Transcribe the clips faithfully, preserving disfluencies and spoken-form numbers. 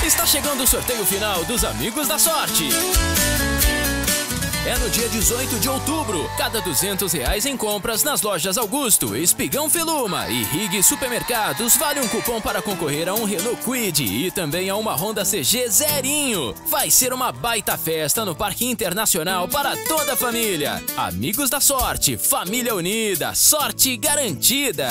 Está chegando o sorteio final dos Amigos da Sorte. É no dia dezoito de outubro. Cada duzentos reais em compras nas lojas Augusto, Espigão Feluma e Rig Supermercados vale um cupom para concorrer a um Renault Kwid e também a uma Honda C G zerinho. Vai ser uma baita festa no Parque Internacional para toda a família. Amigos da Sorte, família unida, sorte garantida.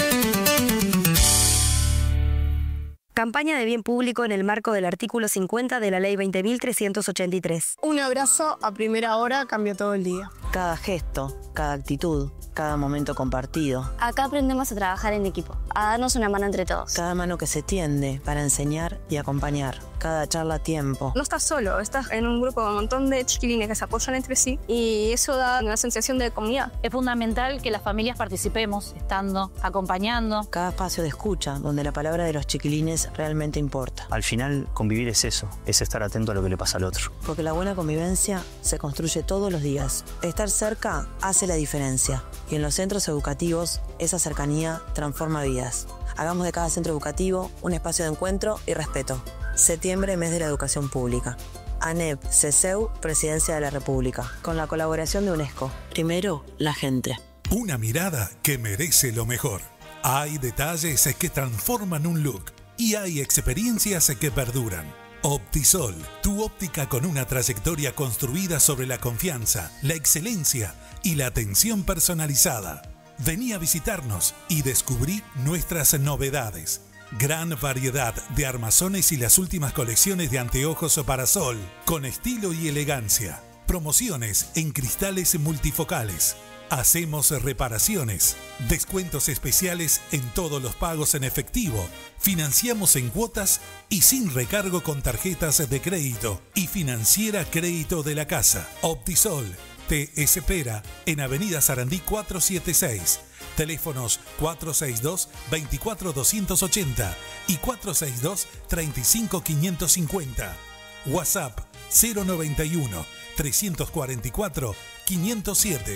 Campaña de bien público en el marco del artículo cincuenta de la Ley veinte mil trescientos ochenta y tres. Un abrazo a primera hora cambia todo el día. Cada gesto, cada actitud, cada momento compartido. Acá aprendemos a trabajar en equipo, a darnos una mano entre todos. Cada mano que se tiende para enseñar y acompañar. Cada charla a tiempo. No estás solo, estás en un grupo con un montón de chiquilines que se apoyan entre sí y eso da una sensación de comunidad. Es fundamental que las familias participemos, estando, acompañando. Cada espacio de escucha, donde la palabra de los chiquilines realmente importa. Al final, convivir es eso, es estar atento a lo que le pasa al otro. Porque la buena convivencia se construye todos los días. Estar cerca hace la diferencia. Y en los centros educativos, esa cercanía transforma vidas. Hagamos de cada centro educativo un espacio de encuentro y respeto. Septiembre, mes de la educación pública. ANEP, CESEU, Presidencia de la República. Con la colaboración de UNESCO. Primero, la gente. Una mirada que merece lo mejor. Hay detalles que transforman un look y hay experiencias que perduran. Optisol, tu óptica con una trayectoria construida sobre la confianza, la excelencia y la atención personalizada. Vení a visitarnos y descubrí nuestras novedades. Gran variedad de armazones y las últimas colecciones de anteojos para sol, con estilo y elegancia. Promociones en cristales multifocales. Hacemos reparaciones, descuentos especiales en todos los pagos en efectivo, financiamos en cuotas y sin recargo con tarjetas de crédito y financiera Crédito de la Casa. Optisol te espera en Avenida Sarandí cuatrocientos setenta y seis. Teléfonos cuatro seis dos, dos cuatro dos ocho cero y cuatro seis dos, tres cinco cinco cinco cero. WhatsApp cero noventa y uno, trescientos cuarenta y cuatro, quinientos siete.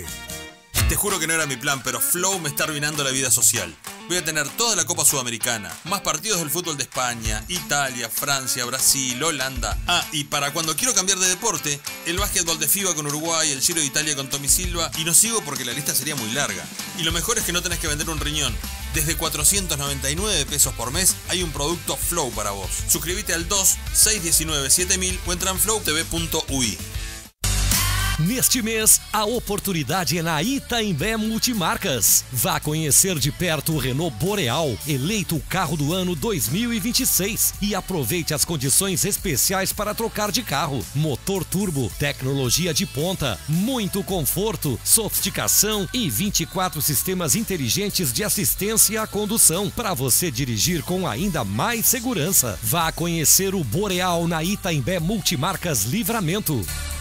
Te juro que no era mi plan, pero Flow me está arruinando la vida social. Voy a tener toda la Copa Sudamericana, más partidos del fútbol de España, Italia, Francia, Brasil, Holanda. Ah, y para cuando quiero cambiar de deporte, el básquetbol de FIBA con Uruguay, el Giro de Italia con Tommy Silva, y no sigo porque la lista sería muy larga. Y lo mejor es que no tenés que vender un riñón. Desde cuatrocientos noventa y nueve pesos por mes hay un producto Flow para vos. Suscríbete al dos seis uno nueve siete mil o entra en flow t v punto u i. Neste mês, a oportunidade é na Itaimbé Multimarcas. Vá conhecer de perto o Renault Boreal, eleito o carro do ano dois mil e vinte e seis. E aproveite as condições especiais para trocar de carro. Motor turbo, tecnologia de ponta, muito conforto, sofisticação e vinte e quatro sistemas inteligentes de assistência à condução, para você dirigir com ainda mais segurança. Vá conhecer o Boreal na Itaimbé Multimarcas Livramento.